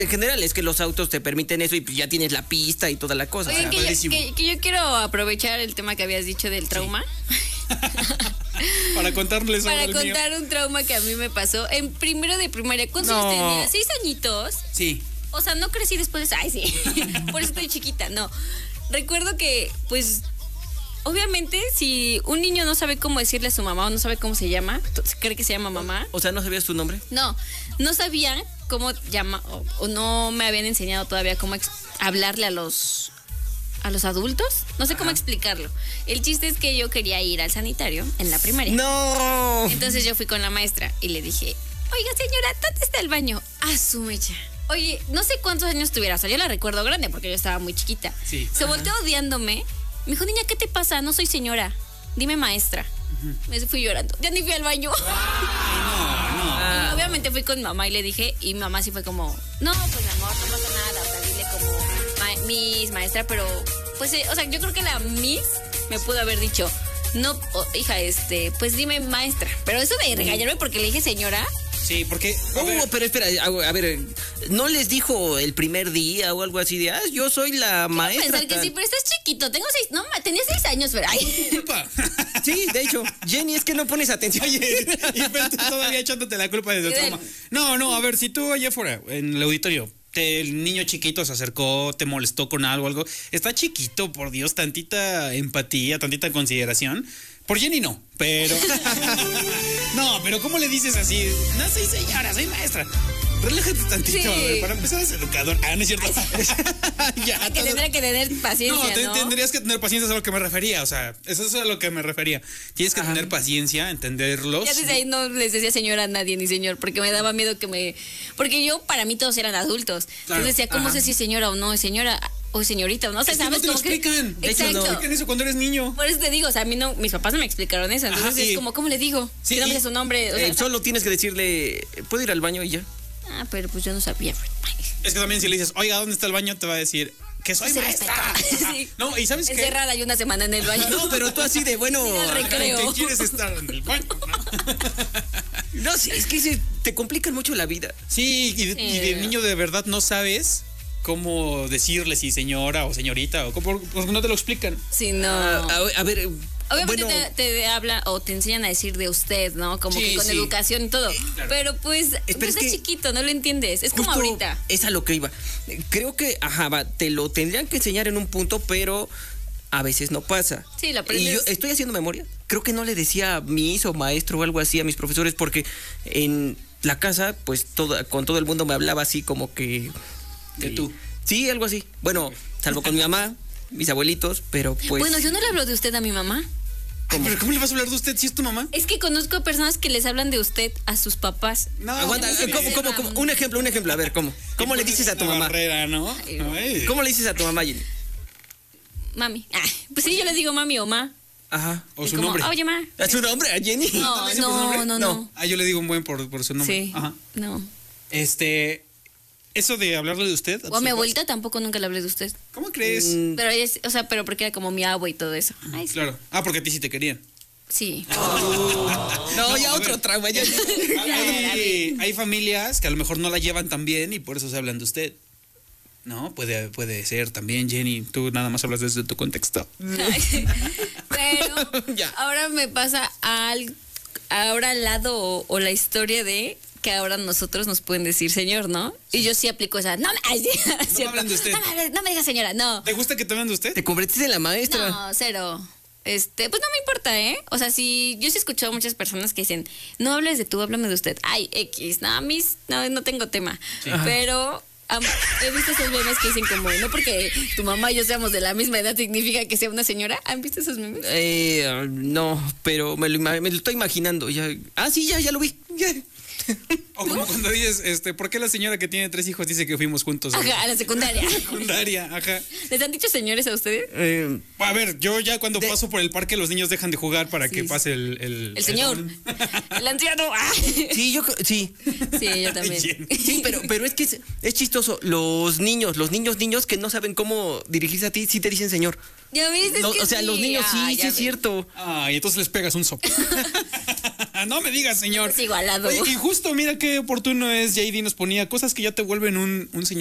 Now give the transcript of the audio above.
En general es que los autos te permiten eso y pues ya tienes la pista y toda la cosa. Oye, o sea, que yo quiero aprovechar el tema que habías dicho del trauma. Para contarles Para sobre el mío. contar un trauma que a mí me pasó en primero de primaria. ¿Cuántos años tenía? 6 añitos. Sí. O sea, no crecí después de... Ay, sí. Por eso estoy chiquita, no. Recuerdo que, pues, obviamente, si un niño no sabe cómo decirle a su mamá o no sabe cómo se llama, cree que se llama mamá. o sea, ¿no sabías tu nombre? No sabía cómo llama o no me habían enseñado todavía cómo hablarle a los adultos. No sé cómo explicarlo. El chiste es que yo quería ir al sanitario en la primaria. ¡No! Entonces yo fui con la maestra y le dije, oiga señora, ¿dónde está el baño? A su mecha. Oye, no sé cuántos años tuviera, o sea, yo la recuerdo grande porque yo estaba muy chiquita. Sí. Se volteó odiándome. Me dijo, niña, ¿qué te pasa? No soy señora. Dime maestra. Me fui llorando. Ya ni fui al baño. Y obviamente fui con mi mamá y le dije, y mi mamá sí fue como, no, pues amor, no pasa nada. O sea, dile como Miss, maestra, pero pues, o sea, yo creo que la Miss me pudo haber dicho, no, hija, pues dime maestra. Pero eso de regañarme porque le dije señora. Sí, porque... Pero espera, a ver, ¿no les dijo el primer día o algo así de, yo soy la maestra? Pensar que sí, pero estás chiquito, tenía 6 años, pero ay. Culpa. Sí, de hecho, Jenny, es que no pones atención. Oye, y tú todavía echándote la culpa de tu trauma. No, a ver, si tú allá afuera, en el auditorio, el niño chiquito se acercó, te molestó con algo, está chiquito, por Dios, tantita empatía, tantita consideración. Por Jenny no, pero... No, pero ¿cómo le dices así? No soy señora, soy maestra. Relájate tantito, Sí. para empezar es educador. No es cierto. Ya, Que tendría que tener paciencia, ¿no? Tendrías que tener paciencia, es a lo que me refería. O sea, eso es a lo que me refería. Tienes que tener paciencia, entenderlos. Ya desde ahí no les decía señora a nadie ni señor, porque me daba miedo porque yo, para mí todos eran adultos. Claro. Entonces decía, ¿cómo sé si es señora o no es señora? O señorita, o no sé, Es que ¿sabes? no te lo Como que- explican. Exacto. No te explican eso cuando eres niño. Por eso te digo, o sea, a mí no, mis papás no me explicaron eso. Entonces Ajá, es como, ¿cómo le digo? Sí, Si no me y- sé su nombre. O sea, Solo tienes que decirle, ¿puedo ir al baño y ya? pero pues yo no sabía. Es que también si le dices, oiga, ¿dónde está el baño? Te va a decir que soy Se maestra. respeta. Sí. No, y ¿sabes qué? Encerrada y una semana en el baño. No, pero tú así de, bueno... Ir al recreo. ¿Qué quieres estar en el baño? No, sí, es que te complican mucho la vida. Sí, y de niño de verdad no sabes cómo decirle si señora o señorita o porque no te lo explican. Sí, no. A ver... Obviamente bueno, te hablan o te enseñan a decir de usted, ¿no? Como Sí, que con sí. educación y todo. Claro. Pero pues, Espera, es estás que chiquito, no lo entiendes. Es como justo ahorita. Es a lo que iba. Creo que, te lo tendrían que enseñar en un punto, pero a veces no pasa. Sí, lo Y aprendes. yo estoy haciendo memoria. Creo que no le decía Miss o maestro o algo así a mis profesores porque en la casa, pues con todo el mundo me hablaba así como que... Que tú. Sí, algo así. Bueno, salvo con mi mamá, mis abuelitos, pero pues... Bueno, yo no le hablo de usted a mi mamá. ¿Pero cómo le vas a hablar de usted si es tu mamá? Es que conozco a personas que les hablan de usted a sus papás. No, Aguanta, ¿cómo? Un ejemplo, a ver, ¿cómo? ¿Cómo le dices a tu La mamá? barrera, ¿no? Ay. ¿Cómo le dices a tu mamá, Jenny? Mami. Pues sí, yo le digo mami o ma. Ajá. O Es su como, nombre. Oye, ma. ¿A su nombre, a Jenny? No, ¿Dice por su nombre? no. Ah, yo le digo un buen por su nombre. Sí. Ajá. No. Eso de hablarle de usted. O a mi abuelita tampoco nunca le hablé de usted. ¿Cómo crees? Pero ella o sea, pero porque era como mi abue y todo eso. Ay, sí. Claro. Ah, porque a ti sí te querían. Sí. No, ya a otro ver. trauma. Ya. Hay familias que a lo mejor no la llevan tan bien y por eso se hablan de usted. No, puede ser también, Jenny. Tú nada más hablas desde tu contexto. Pero Ya. ahora me pasa ahora al lado o la historia de que ahora nosotros nos pueden decir señor, ¿no? Y yo sí aplico esa, no me hablen de usted. No me digas señora, no. ¿Te gusta que te hablen de usted? Te convertiste en la maestra. No, cero. Pues no me importa, ¿eh? O sea, sí he escuchado a muchas personas que dicen, no hables de tú, háblame de usted. Ay, X, no, no tengo tema. Pero he visto esos memes que dicen como, no porque tu mamá y yo seamos de la misma edad significa que sea una señora. ¿Han visto esos memes? No, pero me lo estoy imaginando. Ya. Ah, sí, ya lo vi. Ya. O como cuando dices, ¿por qué la señora que tiene 3 hijos dice que fuimos juntos Ajá, a la secundaria. secundaria? Ajá. ¿Les han dicho señores a ustedes? A ver, yo ya cuando paso por el parque los niños dejan de jugar para que pase El señor. El anciano. Ah. Sí, sí. Sí, yo también. Sí, pero es que es chistoso. Los niños que no saben cómo dirigirse a ti, sí te dicen señor. ¿Ya ves? Es que O sea, sí. los niños sí Ah, es ya ves. cierto. Ah, y entonces les pegas un sopo. No me digas, señor. Es igualado. Oye, y justo, mira qué oportuno es, JD nos ponía cosas que ya te vuelven un señor